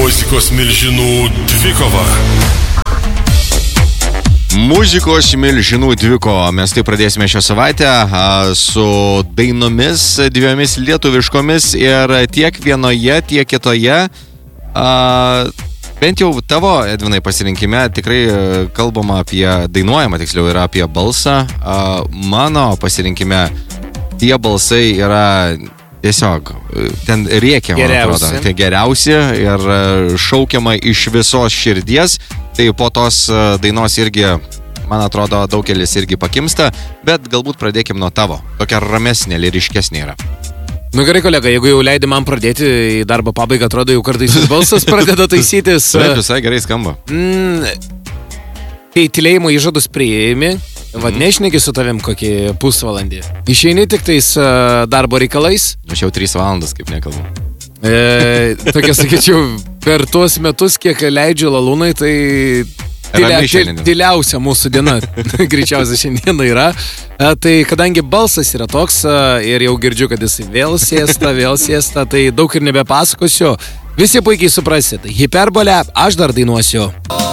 Muzikos milžinų dvikova. Muzikos milžinų dvikova. Mes tai pradėsime šią savaitę su dainomis dviejomis lietuviškomis ir tiek vienoje, tiek kitoje. Bent jau tavo, Edvinai, pasirinkime tikrai kalbama apie, dainuojama tiksliau yra apie balsą. Mano pasirinkime tie balsai yra tiesiog, ten rėkia, man atrodo, tai geriausi ir šaukiama iš visos širdies. Tai po tos dainos irgi, man atrodo, daugelis irgi pakimsta, bet galbūt pradėkim nuo tavo. Tokia ramesnė, lyriškesnė yra. Nu gerai, kolega, jeigu jau leidi man pradėti į darbo pabaigą, atrodo, jau kartais balsas pradeda taisytis. Taip, visai gerai skamba. Kai tylėjimo įžadus priėjami, nešneki su tavim kokį pusvalandį. Išeini tik tais darbo reikalais. Aš jau 3 valandas, kaip nekalbu. Tokia, sakyčiau, per tuos metus, kiek leidžiu lalūnai, tai tyliausia mūsų diena, greičiausiai šiandieną yra. Tai kadangi balsas yra toks ir jau girdžiu, kad jis vėl sėsta, tai daug ir nebepasakosiu. Visi puikiai suprasit. Hiperbolę aš dar dainuosiu.